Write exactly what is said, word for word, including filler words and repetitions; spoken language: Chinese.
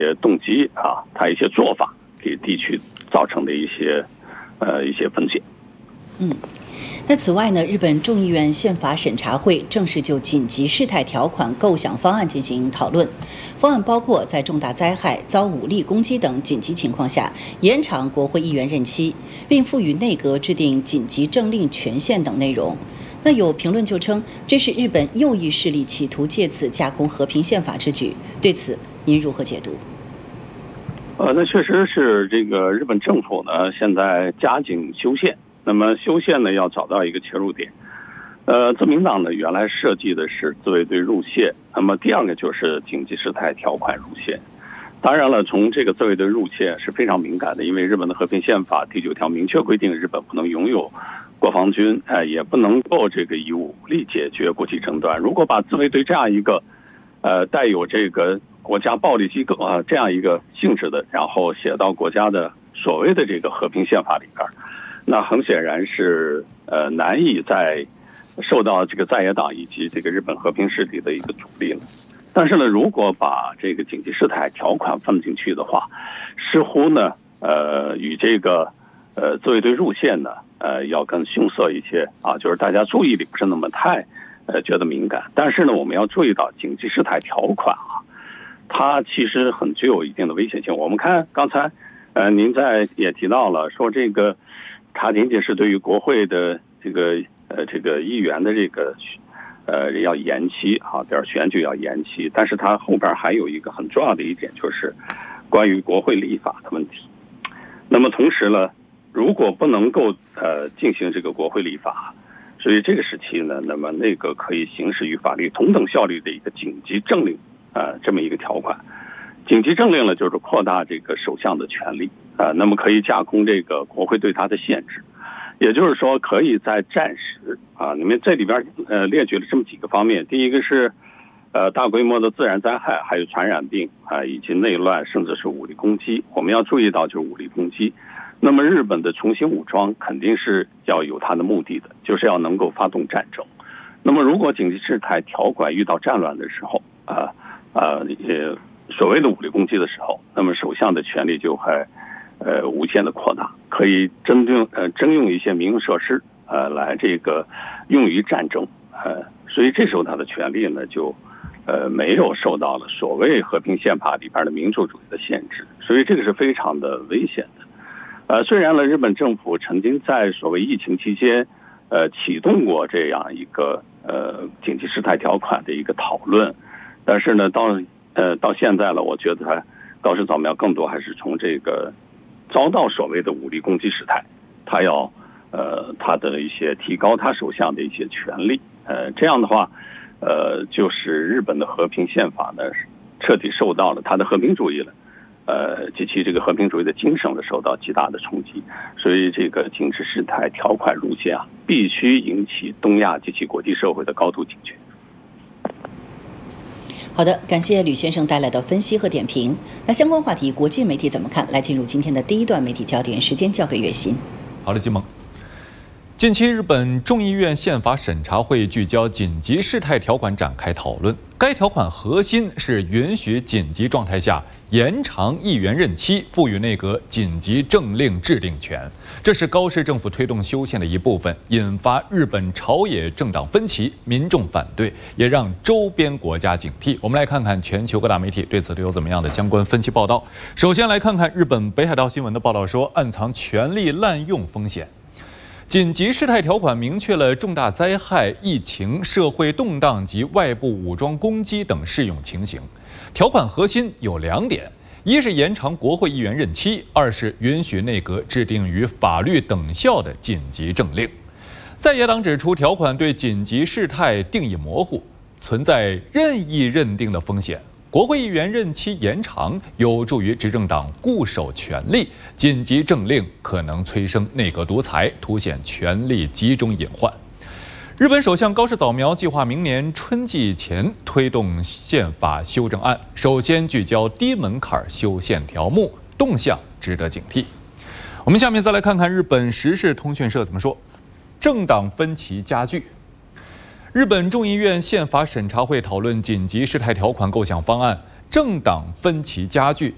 动机啊，他一些做法给地区造成的一些呃一些风险。 嗯。那此外呢，日本众议院宪法审查会正式就紧急事态条款构想方案进行讨论。方案包括在重大灾害、遭武力攻击等紧急情况下，延长国会议员任期，并赋予内阁制定紧急政令权限等内容。那有评论就称，这是日本右翼势力企图借此架空和平宪法之举。对此，您如何解读？ 呃，那确实是这个日本政府呢，现在加紧修宪。那么修宪呢，要找到一个切入点。呃，自民党呢原来设计的是自卫队入宪，那么第二个就是紧急事态条款入宪。当然了，从这个自卫队入宪是非常敏感的，因为日本的和平宪法第九条明确规定，日本不能拥有国防军，哎、呃，也不能够这个以武力解决国际争端。如果把自卫队这样一个呃带有这个国家暴力机构啊这样一个性质的，然后写到国家的所谓的这个和平宪法里边，那很显然是呃难以再受到这个在野党以及这个日本和平势力的一个阻力了。但是呢，如果把这个紧急事态条款放进去的话，似乎呢呃与这个呃自卫队入宪呢呃要更逊色一些啊，就是大家注意力不是那么太呃觉得敏感。但是呢，我们要注意到紧急事态条款啊，它其实很具有一定的危险性。我们看刚才呃您在也提到了说这个。它仅仅是对于国会的这个呃这个议员的这个呃要延期啊，点选举要延期，但是它后边还有一个很重要的一点，就是关于国会立法的问题。那么同时呢，如果不能够呃进行这个国会立法，所以这个时期呢，那么内阁可以行使与法律同等效力的一个紧急政令啊、呃、这么一个条款。紧急政令呢，就是扩大这个首相的权力啊、呃，那么可以架空这个国会对他的限制，也就是说，可以在战时啊，你们这里边呃列举了这么几个方面，第一个是呃大规模的自然灾害，还有传染病啊，以及内乱，甚至是武力攻击。我们要注意到就是武力攻击。那么日本的重新武装肯定是要有它的目的的，就是要能够发动战争。那么如果紧急事态条款遇到战乱的时候啊啊也。所谓的武力攻击的时候，那么首相的权力就会呃无限的扩大，可以征用呃征用一些民用设施呃来这个用于战争呃，所以这时候他的权力呢就呃没有受到了所谓和平宪法里边的民主主义的限制，所以这个是非常的危险的。呃，虽然呢日本政府曾经在所谓疫情期间呃启动过这样一个呃紧急事态条款的一个讨论，但是呢到呃，到现在了，我觉得他高市早苗更多还是从这个遭到所谓的武力攻击时态，他要呃他的一些提高他手下的一些权利，呃这样的话，呃就是日本的和平宪法呢彻底受到了他的和平主义了，呃及其这个和平主义的精神呢受到极大的冲击，所以这个紧急事态条款入宪啊，必须引起东亚及其国际社会的高度警觉。 好的，感谢吕先生带来的分析和点评。那相关话题，国际媒体怎么看？来进入今天的第一段媒体焦点，时间交给月薪。 好的，金萌。近期，日本众议院宪法审查会聚焦紧急事态条款展开讨论。该条款核心是允许紧急状态下延长议员任期，赋予内阁紧急政令制定权。这是高市政府推动修宪的一部分，引发日本朝野政党分歧，民众反对，也让周边国家警惕。我们来看看全球各大媒体对此都有怎么样的相关分析报道。首先来看看日本北海道新闻的报道说，暗藏权力滥用风险。紧急事态条款明确了重大灾害、疫情、社会动荡及外部武装攻击等适用情形。条款核心有两点：一是延长国会议员任期，二是允许内阁制定与法律等效的紧急政令。在野党指出，条款对紧急事态定义模糊，存在任意认定的风险。国会议员任期延长有助于执政党固守权力，紧急政令可能催生内阁独裁，凸显权力集中隐患。日本首相高市早苗计划明年春季前推动宪法修正案，首先聚焦低门槛修宪条目，动向值得警惕。我们下面再来看看日本时事通讯社怎么说。政党分歧加剧。日本众议院宪法审查会讨论紧急事态条款构想方案，政党分歧加剧，